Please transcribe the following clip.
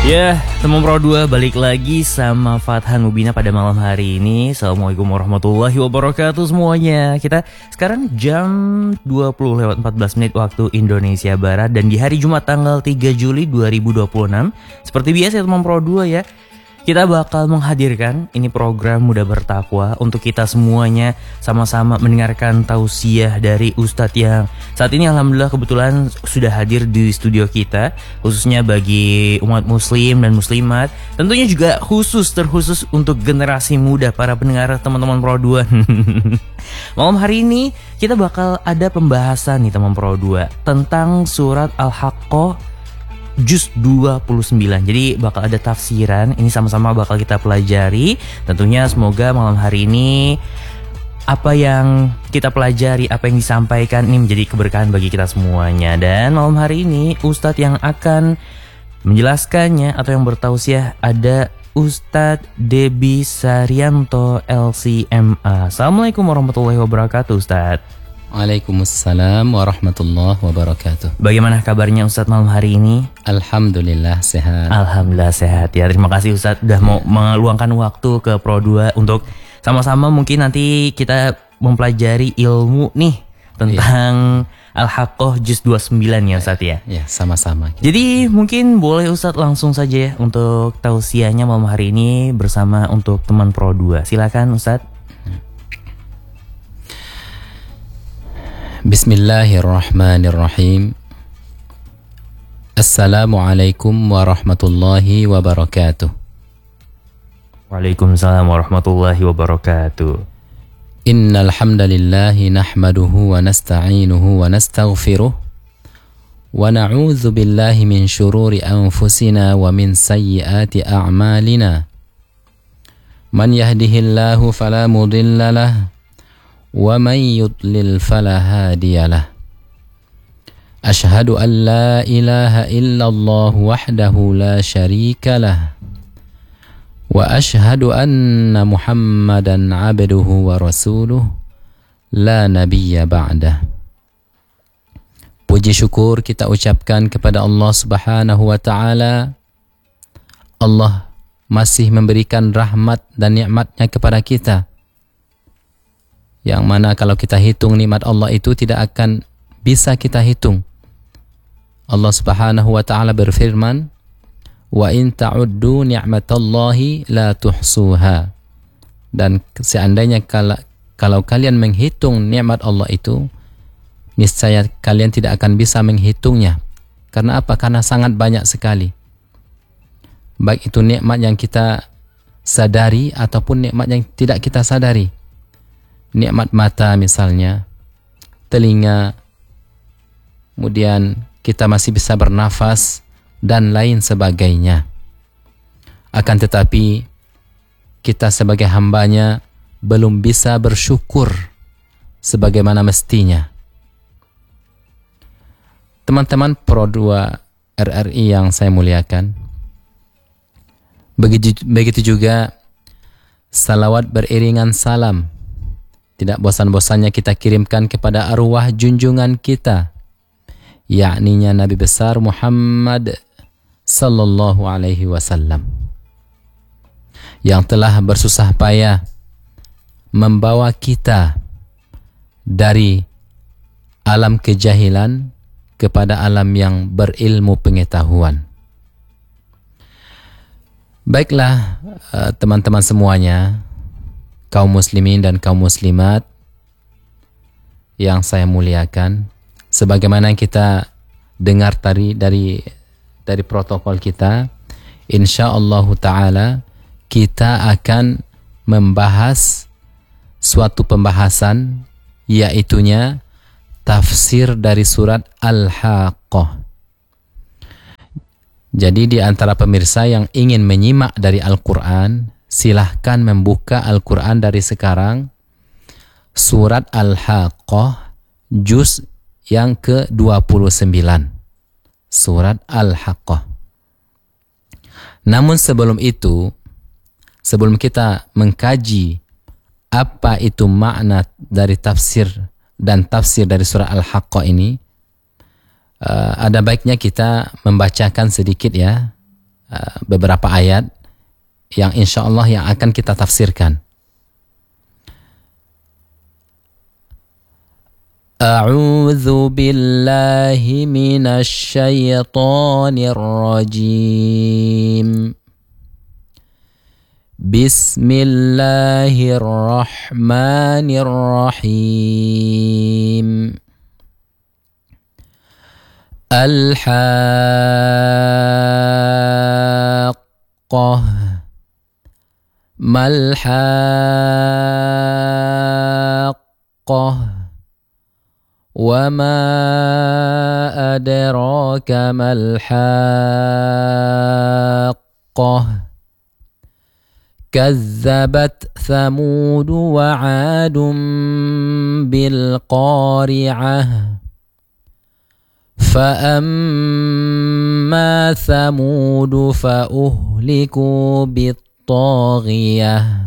Ya, teman Pro 2 balik lagi sama Fathan Mubina pada malam hari ini. Assalamualaikum warahmatullahi wabarakatuh semuanya. Kita sekarang jam 20:14 waktu Indonesia Barat. Dan di hari Jumat tanggal 3 Juli 2026. Seperti biasa teman Pro 2 ya, kita bakal menghadirkan ini program Muda Bertakwa untuk kita semuanya sama-sama mendengarkan tausiah dari Ustadz yang saat ini alhamdulillah kebetulan sudah hadir di studio kita, khususnya bagi umat muslim dan muslimat, tentunya juga terkhusus untuk generasi muda para pendengar teman-teman Pro 2. Malam hari ini kita bakal ada pembahasan nih teman Pro 2 tentang surat Al-Haqqah Juz 29. Jadi bakal ada tafsiran. Ini sama-sama bakal kita pelajari. Tentunya semoga malam hari ini apa yang kita pelajari, apa yang disampaikan ini menjadi keberkahan bagi kita semuanya. Dan malam hari ini Ustadz yang akan menjelaskannya atau yang bertausiah ada Ustadz Debi Saryanto LCMA. Assalamualaikum warahmatullahi wabarakatuh Ustadz. Waalaikumsalam warahmatullahi wabarakatuh. Bagaimana kabarnya Ustadz malam hari ini? Alhamdulillah sehat. Alhamdulillah sehat ya. Terima kasih Ustadz udah mau meluangkan waktu ke Pro 2 untuk sama-sama mungkin nanti kita mempelajari ilmu nih tentang Al-Haqqah Juz 29 ya Ustadz ya. Ya, sama-sama. Jadi mungkin boleh Ustadz langsung saja ya untuk tausiahnya malam hari ini bersama untuk teman Pro 2. Silakan Ustadz. Bismillahirrahmanirrahim. Assalamualaikum warahmatullahi wabarakatuh. Waalaikumsalam warahmatullahi wabarakatuh. Innal hamdalillahi nahmaduhu wa nasta'inuhu wa nastaghfiruh wa na'udzu billahi min shururi anfusina wa min sayyiati a'malina. Man yahdihillahu fala mudilla lahu wa man yudlil fala hadiya lahu. Ashhadu an la ilaha illallah wahdahu la syarika lah wa ashhadu anna Muhammadan abduhu wa rasuluh la nabiyya ba'dah. Puji syukur kita ucapkan kepada Allah Subhanahu wa taala. Allah masih memberikan rahmat dan nikmatnya kepada kita, yang mana kalau kita hitung nikmat Allah itu tidak akan bisa kita hitung. Allah Subhanahu wa taala berfirman, "Wa in ta'uddu ni'matallahi la tuhsuha." Dan seandainya kalau kalian menghitung nikmat Allah itu, niscaya kalian tidak akan bisa menghitungnya. Karena apa? Karena sangat banyak sekali. Baik itu nikmat yang kita sadari ataupun nikmat yang tidak kita sadari. Nikmat mata misalnya, telinga, kemudian kita masih bisa bernafas dan lain sebagainya. Akan tetapi kita sebagai hambanya belum bisa bersyukur sebagaimana mestinya. Teman-teman Pro 2 RRI yang saya muliakan, begitu juga salawat beriringan salam tidak bosan-bosannya kita kirimkan kepada arwah junjungan kita, yakninya Nabi besar Muhammad sallallahu alaihi wasallam, yang telah bersusah payah membawa kita dari alam kejahilan kepada alam yang berilmu pengetahuan. Baiklah teman-teman semuanya, kaum muslimin dan kaum muslimat yang saya muliakan, sebagaimana kita dengar tadi dari protokol kita, insyaallah taala kita akan membahas suatu pembahasan, yaitunya tafsir dari surat Al-Haqqah. Jadi di antara pemirsa yang ingin menyimak dari Al-Quran, silahkan membuka Al-Quran dari sekarang, surat Al-Haqqah, juz yang ke-29. Surat Al-Haqqah. Namun sebelum itu, sebelum kita mengkaji apa itu makna dari tafsir dan tafsir dari surat Al-Haqqah ini, ada baiknya kita membacakan sedikit ya beberapa ayat yang insya Allah yang akan kita tafsirkan. A'udzu billahi minasy syaithanir rajim. Bismillahirrahmanirrahim. Al-Haqqah. Mal-Haqqah. Wa ma adraka mal-Haqqah. كذبت ثمود وعاد بالقارعة فأما ثمود فأهلكوا بالطاغية